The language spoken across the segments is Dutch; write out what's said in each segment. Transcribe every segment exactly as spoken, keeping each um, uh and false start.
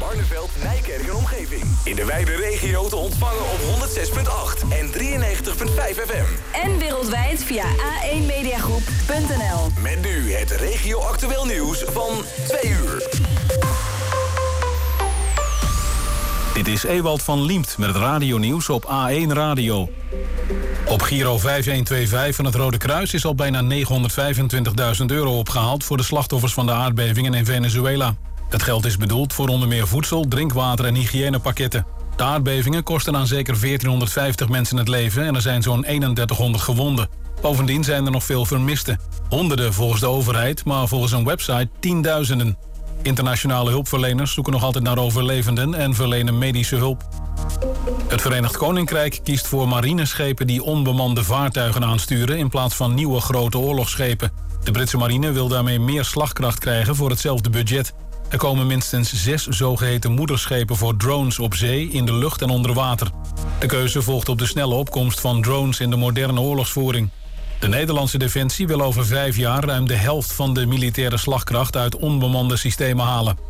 Barneveld, Nijkerk en omgeving. In de wijde regio te ontvangen op honderd zes komma acht en drieënnegentig komma vijf F M. En wereldwijd via a één mediagroep punt n l. Met nu het regio-actueel nieuws van twee uur. Dit is Ewald van Liemt met het radionieuws op A één Radio. Op Giro vijf een twee vijf van het Rode Kruis is al bijna negenhonderdvijfentwintigduizend euro opgehaald voor de slachtoffers van de aardbevingen in Venezuela. Het geld is bedoeld voor onder meer voedsel, drinkwater en hygiënepakketten. De aardbevingen kosten aan zeker veertienhonderdvijftig mensen het leven en er zijn zo'n eenendertighonderd gewonden. Bovendien zijn er nog veel vermisten. Honderden volgens de overheid, maar volgens een website tienduizenden. Internationale hulpverleners zoeken nog altijd naar overlevenden en verlenen medische hulp. Het Verenigd Koninkrijk kiest voor marineschepen die onbemande vaartuigen aansturen in plaats van nieuwe grote oorlogsschepen. De Britse marine wil daarmee meer slagkracht krijgen voor hetzelfde budget. Er komen minstens zes zogeheten moederschepen voor drones op zee, in de lucht en onder water. De keuze volgt op de snelle opkomst van drones in de moderne oorlogsvoering. De Nederlandse Defensie wil over vijf jaar ruim de helft van de militaire slagkracht uit onbemande systemen halen.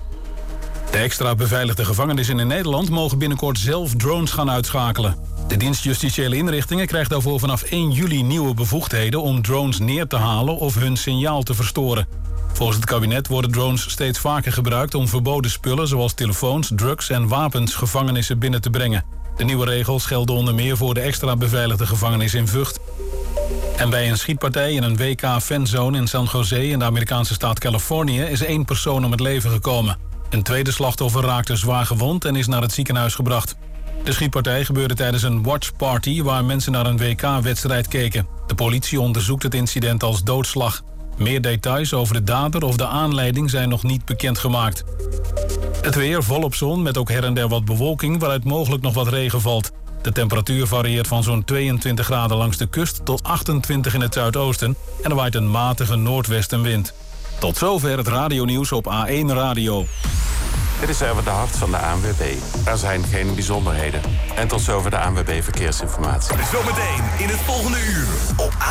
De extra beveiligde gevangenissen in Nederland mogen binnenkort zelf drones gaan uitschakelen. De dienst Justitiële Inrichtingen krijgt daarvoor vanaf één juli nieuwe bevoegdheden om drones neer te halen of hun signaal te verstoren. Volgens het kabinet worden drones steeds vaker gebruikt om verboden spullen zoals telefoons, drugs en wapens gevangenissen binnen te brengen. De nieuwe regels gelden onder meer voor de extra beveiligde gevangenis in Vught. En bij een schietpartij in een W K-fanzone in San Jose in de Amerikaanse staat Californië is één persoon om het leven gekomen. Een tweede slachtoffer raakte zwaar gewond en is naar het ziekenhuis gebracht. De schietpartij gebeurde tijdens een watchparty waar mensen naar een W K-wedstrijd keken. De politie onderzoekt het incident als doodslag. Meer details over de dader of de aanleiding zijn nog niet bekendgemaakt. Het weer volop zon met ook her en der wat bewolking waaruit mogelijk nog wat regen valt. De temperatuur varieert van zo'n tweeëntwintig graden langs de kust tot achtentwintig in het zuidoosten en er waait een matige noordwestenwind. Tot zover het radionieuws op A één Radio. Dit is Erwin de Hart van de A N W B. Er zijn geen bijzonderheden. En tot zover de A N W B Verkeersinformatie. Zometeen in het volgende uur op